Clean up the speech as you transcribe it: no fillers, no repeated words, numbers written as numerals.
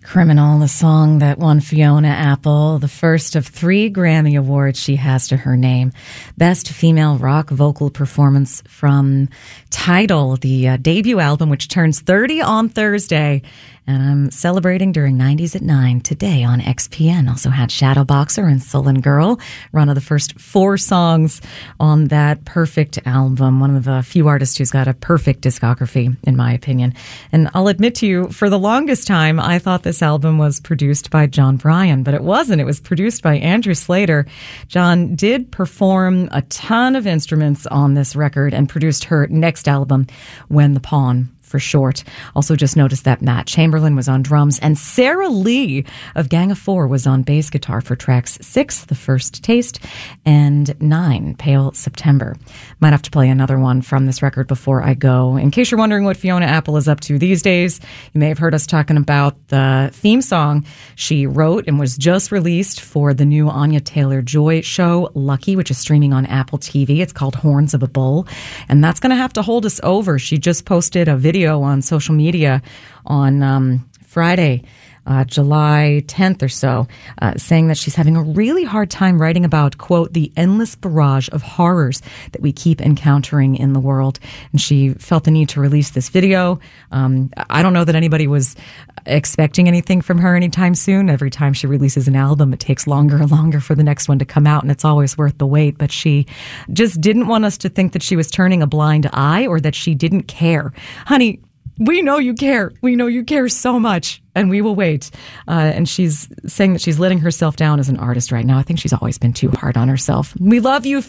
Criminal, the song that won Fiona Apple the first of 3 Grammy Awards she has to her name. Best Female Rock Vocal Performance from Tidal, the debut album, which turns 30 on Thursday. And I'm celebrating during 90s at 9 today on XPN. Also had Shadowboxer and Sullen Girl, run of the first 4 songs on that perfect album. One of the few artists who's got a perfect discography, in my opinion. And I'll admit to you, for the longest time, I thought this album was produced by John Bryan, but it wasn't. It was produced by Andrew Slater. John did perform a ton of instruments on this record and produced her next album, When the Pawn, for short. Also just noticed that Matt Chamberlain was on drums and Sarah Lee of Gang of Four was on bass guitar for tracks 6, The First Taste, and 9, Pale September. Might have to play another one from this record before I go. In case you're wondering what Fiona Apple is up to these days, you may have heard us talking about the theme song she wrote and was just released for the new Anya Taylor-Joy show, Lucky, which is streaming on Apple TV. It's called Horns of a Bull, and that's going to have to hold us over. She just posted a video on social media on Friday, July 10th or so, saying that she's having a really hard time writing about, quote, the endless barrage of horrors that we keep encountering in the world. And she felt the need to release this video. I don't know that anybody was expecting anything from her anytime soon. Every time she releases an album, it takes longer and longer for the next one to come out, and it's always worth the wait. But she just didn't want us to think that she was turning a blind eye or that she didn't care. Honey, we know you care. We know you care so much, and we will wait. And she's saying that she's letting herself down as an artist right now. I think she's always been too hard on herself. We love you,